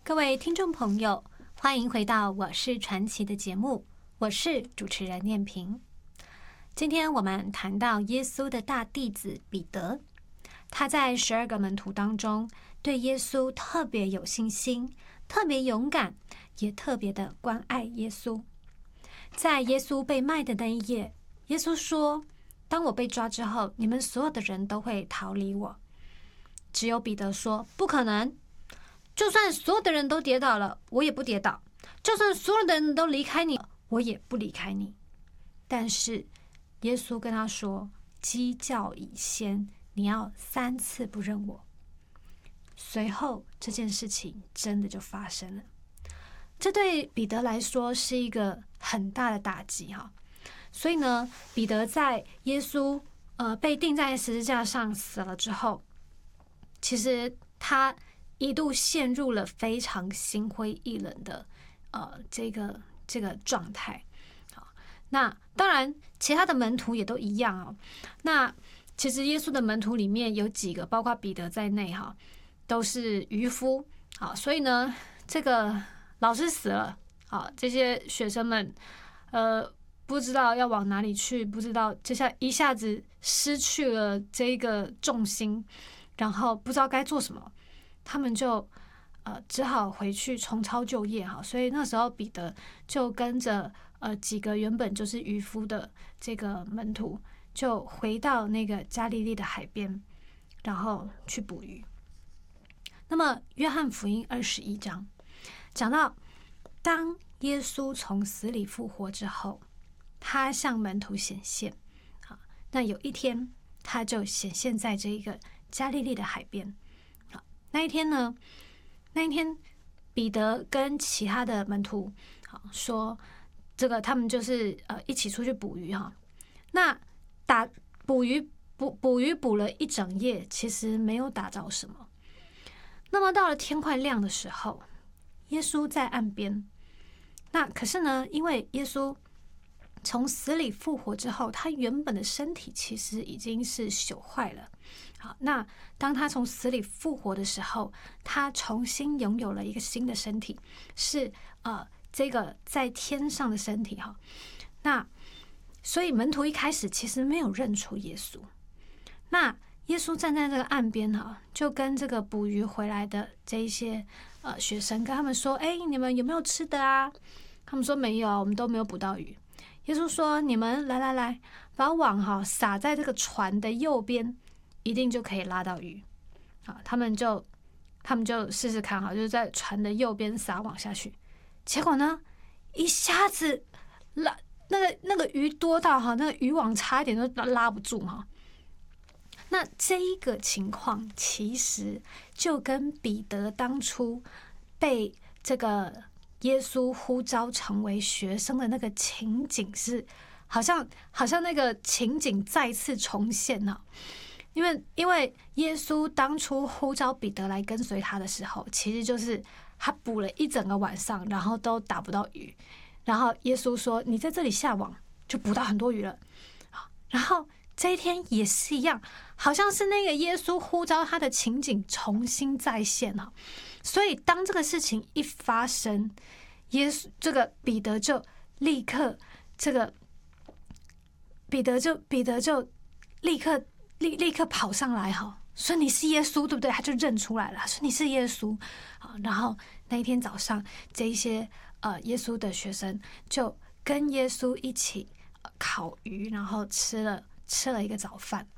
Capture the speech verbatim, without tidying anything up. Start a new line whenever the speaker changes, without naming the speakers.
各位听众朋友，欢迎回到我是传奇的节目，我是主持人念萍。今天我们谈到耶稣的大弟子彼得，他在十二个门徒当中，对耶稣特别有信心，特别勇敢，也特别的关爱耶稣。在耶稣被卖的那一夜，耶稣说，当我被抓之后，你们所有的人都会逃离我。只有彼得说，不可能，就算所有的人都跌倒了，我也不跌倒，就算所有的人都离开你，我也不离开你。但是耶稣跟他说，鸡叫以先，你要三次不认我。随后这件事情真的就发生了。这对彼得来说是一个很大的打击哈，所以呢，彼得在耶稣呃被钉在十字架上死了之后，其实他一度陷入了非常心灰意冷的呃这个这个状态。好，那当然其他的门徒也都一样哦。那其实耶稣的门徒里面有几个，包括彼得在内哈，都是渔夫。好，所以呢，这个老师死了，好，这些学生们呃不知道要往哪里去，不知道接下来一下子失去了这个重心，然后不知道该做什么，他们就呃只好回去重操旧业哈。所以那时候彼得就跟着呃几个原本就是渔夫的这个门徒，就回到那个加利利的海边，然后去捕鱼。那么约翰福音二十一章讲到，当耶稣从死里复活之后，他向门徒显现。好，那有一天他就显现在这一个加利利的海边。好，那一天呢，那一天彼得跟其他的门徒好说，这个他们就是呃一起出去捕鱼哈。那打捕鱼捕捕鱼捕了一整夜，其实没有打着什么。那么到了天快亮的时候，耶稣在岸边。那可是呢，因为耶稣从死里复活之后，他原本的身体其实已经是朽坏了。好，那当他从死里复活的时候，他重新拥有了一个新的身体，是呃这个在天上的身体哈。那所以门徒一开始其实没有认出耶稣。那耶稣站在这个岸边哈，就跟这个捕鱼回来的这一些呃学生跟他们说：“哎，你们有没有吃的啊？”他们说：“没有，我们都没有捕到鱼。”耶稣说：“你们来来来，把网哈撒在这个船的右边，一定就可以拉到鱼。”啊，他们就他们就试试看哈，就是在船的右边撒网下去。结果呢，一下子拉那个那个鱼多到哈，那个渔网差一点都拉拉不住哈。那这一个情况其实就跟彼得当初被这个耶稣呼召成为学生的那个情景是好像好像那个情景再次重现了。因为因为耶稣当初呼召彼得来跟随他的时候，其实就是他捕了一整个晚上，然后都打不到鱼，然后耶稣说：“你在这里下网，就捕到很多鱼了。”然后这一天也是一样，好像是那个耶稣呼召他的情景重新再现了。所以当这个事情一发生，耶稣这个彼得就立刻这个彼得就彼得就立刻立立刻跑上来哈，说你是耶稣对不对？他就认出来了，说你是耶稣。好，然后那一天早上，这一些呃耶稣的学生就跟耶稣一起烤鱼，然后吃了。吃了一个早饭。